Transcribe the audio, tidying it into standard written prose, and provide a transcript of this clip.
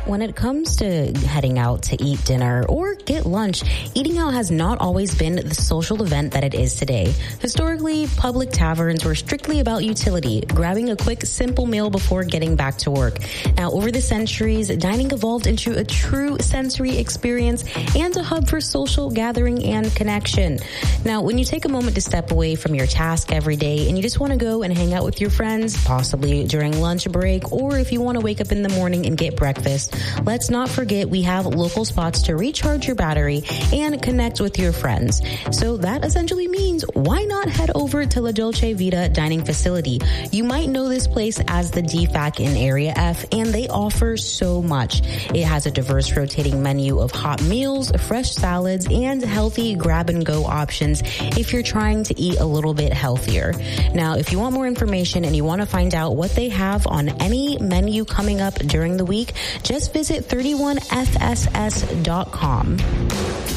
when it comes to heading out to eat dinner or get lunch, eating out has not always been the social event that it is today. Historically, public taverns were strictly about utility, grabbing a quick, simple meal before getting back to work. Now, over the centuries, dining evolved into a true sensory experience and a hub for social gathering and connection. Now, when you take a moment to step away from your task every day and you just want to go and hang out with your friends, possibly during lunch break, or if you want to wake up in the morning and get breakfast, let's not forget we have local spots to recharge your battery and connect with your friends. So that essentially means why not head over to La Dolce Vita Dining Facility? You might know this place as the DFAC in Area F, and they offer so much. It has a diverse rotating menu of hot meals, fresh salads, and healthy grab-and-go options if you're trying to eat a little bit healthier. Now, if you want more information and you want to find out what they have on any menu coming up during the week, just visit 31fss.com.